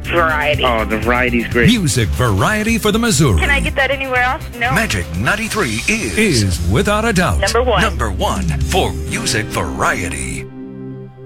variety. Oh, the variety's great. Music variety for the Missouri. Can I get that anywhere else? No. Magic 93 is without a doubt Number one for music variety.